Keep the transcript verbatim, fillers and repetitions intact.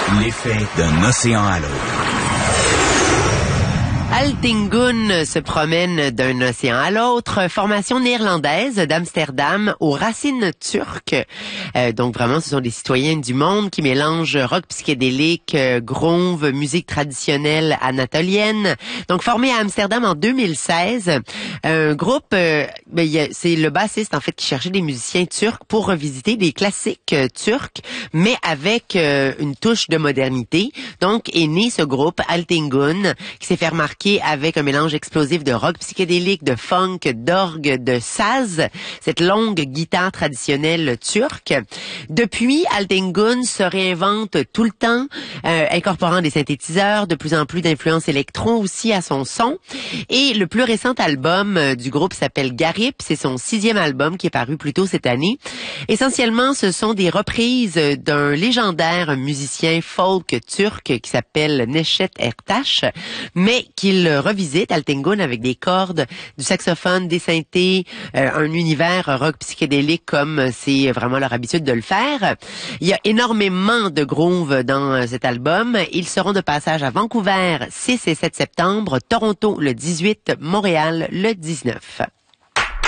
L'effet d'un océan à l'autre. Altingun se promène d'un océan à l'autre. Formation néerlandaise d'Amsterdam aux racines turques. Euh, donc vraiment, ce sont des citoyens du monde qui mélangent rock psychédélique, euh, groove, musique traditionnelle anatolienne. Donc formé à Amsterdam en deux mille seize, un groupe, euh, ben, y a, c'est le bassiste en fait qui cherchait des musiciens turcs pour revisiter des classiques euh, turcs, mais avec euh, une touche de modernité. Donc est né ce groupe Altingun qui s'est fait remarquer avec un mélange explosif de rock psychédélique, de funk, d'orgue, de saz, cette longue guitare traditionnelle turque. Depuis, Altingun se réinvente tout le temps, euh, incorporant des synthétiseurs, de plus en plus d'influences électro aussi à son son. Et le plus récent album euh, du groupe s'appelle Garip, c'est son sixième album qui est paru plus tôt cette année. Essentiellement, ce sont des reprises d'un légendaire musicien folk turc qui s'appelle Neşet Ertaş, mais qu'il revisite, Altingun, avec des cordes, du saxophone, des synthés, euh, un univers rock psychédélique comme c'est vraiment leur habitude de le faire. Il y a énormément de groove dans cet album. Ils seront de passage à Vancouver six et sept septembre, Toronto le dix-huit, Montréal le dix-neuf.